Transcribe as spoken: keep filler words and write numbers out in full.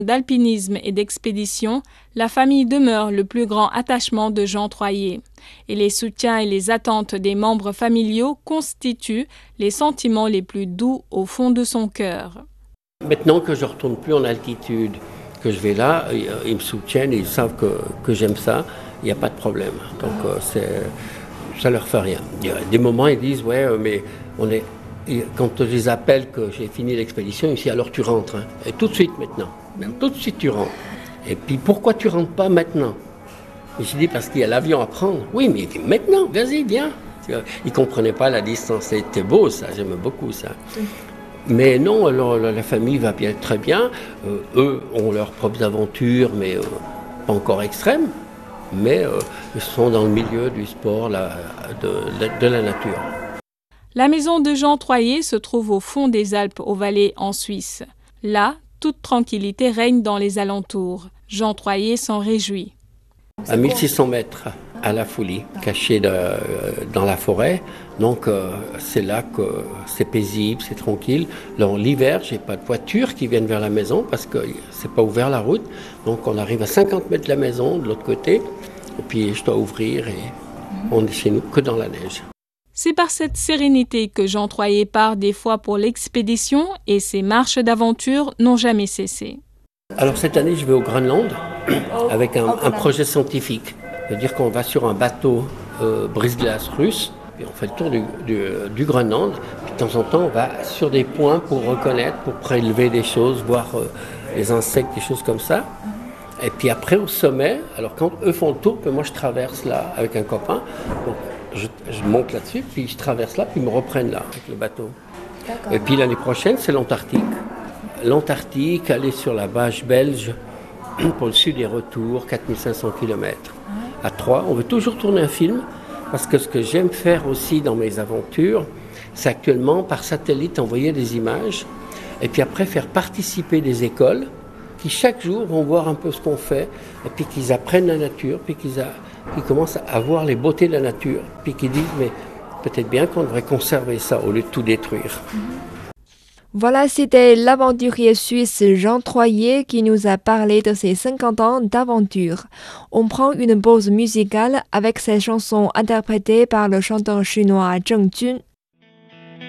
d'alpinisme et d'expédition, la famille demeure le plus grand attachement de Jean Troyer. Et les soutiens et les attentes des membres familiaux constituent les sentiments les plus doux au fond de son cœur. Maintenant que je ne retourne plus en altitude, que je vais là, ils me soutiennent, ils savent que, que j'aime ça, il n'y a pas de problème. Donc c'est, ça ne leur fait rien. Il y a des moments, ils disent, ouais, mais on est... quand je les appelle que j'ai fini l'expédition, ils disent, alors tu rentres, hein. Et tout de suite maintenant. Même tout de suite tu rentres. Et puis pourquoi tu rentres pas maintenant? Et je dis parce qu'il y a l'avion à prendre. Oui, mais maintenant, vas-y, viens. Ils ne comprenaient pas la distance. C'était beau ça, j'aime beaucoup ça. Mais non, alors la famille va bien, très bien. Euh, eux ont leurs propres aventures, mais euh, pas encore extrêmes. Mais euh, ils sont dans le milieu du sport, la, de, de, de la nature. La maison de Jean Troyer se trouve au fond des Alpes au Valais en Suisse. Là, toute tranquillité règne dans les alentours. Jean Troyer s'en réjouit. À mille six cents mètres, à la Foulie, caché de, euh, dans la forêt. Donc euh, c'est là que c'est paisible, c'est tranquille. Là, l'hiver, j'ai pas de voitures qui viennent vers la maison parce que c'est pas ouvert la route. Donc on arrive à cinquante mètres de la maison, de l'autre côté. Et puis je dois ouvrir et on est chez nous que dans la neige. C'est par cette sérénité que Jean Troyer part des fois pour l'expédition et ses marches d'aventure n'ont jamais cessé. Alors cette année, je vais au Groenland avec un, un projet scientifique. C'est-à-dire qu'on va sur un bateau euh, brise-glace russe, et on fait le tour du, du, du Groenland. Puis de temps en temps, on va sur des points pour reconnaître, pour prélever des choses, voir euh, les insectes, des choses comme ça. Et puis après, au sommet, alors quand eux font le tour, puis moi je traverse là avec un copain. Donc, Je, je monte là-dessus, puis je traverse là, puis ils me reprennent là, avec le bateau. D'accord. Et puis l'année prochaine, c'est l'Antarctique. L'Antarctique, aller sur la bâche belge, pour le sud et retour, quatre mille cinq cents kilomètres. À Troyes, on veut toujours tourner un film, parce que ce que j'aime faire aussi dans mes aventures, c'est actuellement, par satellite, envoyer des images, et puis après faire participer des écoles, qui chaque jour vont voir un peu ce qu'on fait, et puis qu'ils apprennent la nature, puis qu'ils a... qui commencent à voir les beautés de la nature, puis qui disent, mais peut-être bien qu'on devrait conserver ça au lieu de tout détruire. Voilà, c'était l'aventurier suisse Jean Troyer qui nous a parlé de ses cinquante ans d'aventure. On prend une pause musicale avec cette chanson interprétée par le chanteur chinois Zheng Jun.